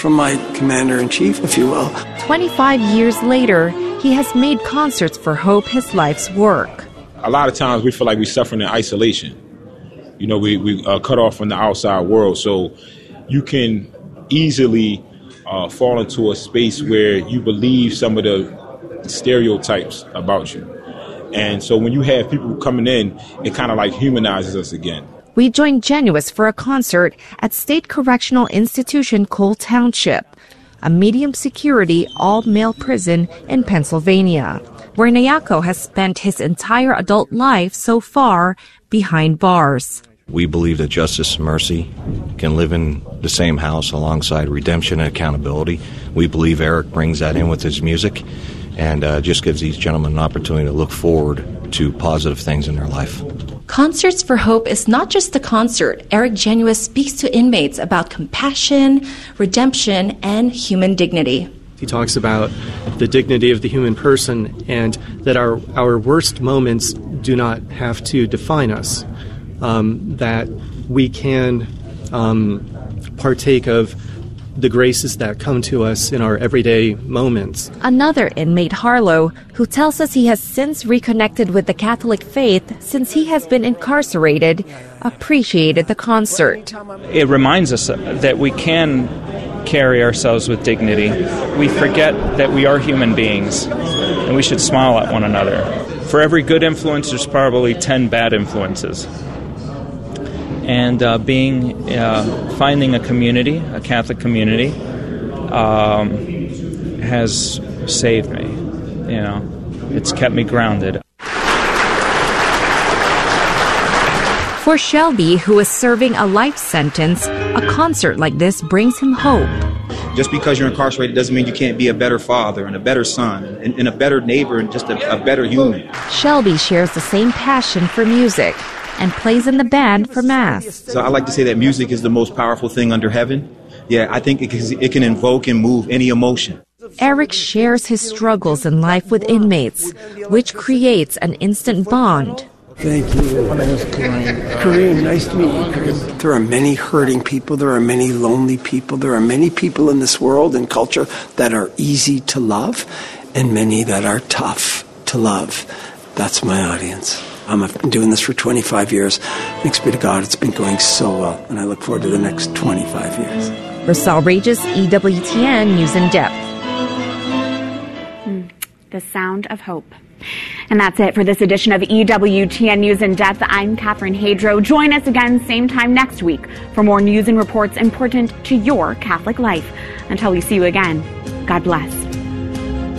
from my commander-in-chief, if you will. 25 years later, he has made Concerts for Hope his life's work. A lot of times we feel like we're suffering in isolation. You know, we cut off from the outside world. So you can easily fall into a space where you believe some of the stereotypes about you. And so when you have people coming in, it kind of like humanizes us again. We joined Genuous for a concert at State Correctional Institution Cole Township, a medium-security, all-male prison in Pennsylvania, where Nyako has spent his entire adult life so far behind bars. We believe that justice and mercy can live in the same house alongside redemption and accountability. We believe Eric brings that in with his music and just gives these gentlemen an opportunity to look forward to positive things in their life. Concerts for Hope is not just a concert. Eric Genuous speaks to inmates about compassion, redemption, and human dignity. He talks about the dignity of the human person and that our worst moments do not have to define us, that we can partake of the graces that come to us in our everyday moments. Another inmate, Harlow, who tells us he has since reconnected with the Catholic faith since he has been incarcerated, appreciated the concert. It reminds us that we can carry ourselves with dignity. We forget that we are human beings and we should smile at one another. For every good influence, there's probably 10 bad influences. And finding a community, a Catholic community, has saved me. You know, it's kept me grounded. For Shelby, who is serving a life sentence, a concert like this brings him hope. Just because you're incarcerated doesn't mean you can't be a better father and a better son and a better neighbor and just a better human. Shelby shares the same passion for music and plays in the band for Mass. So I like to say that music is the most powerful thing under heaven. Yeah, I think it can invoke and move any emotion. Eric shares his struggles in life with inmates, which creates an instant bond. Thank you. My name is Kareem. Kareem, nice to meet you, Kareem. There are many hurting people. There are many lonely people. There are many people in this world and culture that are easy to love and many that are tough to love. That's my audience. I've been doing this for 25 years. Thanks be to God, it's been going so well, and I look forward to the next 25 years. Rosal Regis, EWTN News in Depth. The sound of hope. And that's it for this edition of EWTN News in Depth. I'm Catherine Hadro. Join us again same time next week for more news and reports important to your Catholic life. Until we see you again, God bless.